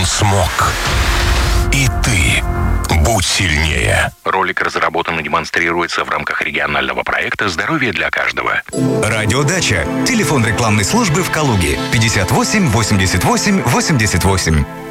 Он смог. И ты будь сильнее. Ролик разработан и демонстрируется в рамках регионального проекта «Здоровье для каждого». Радиодача. Телефон рекламной службы в Калуге. 58 88 88.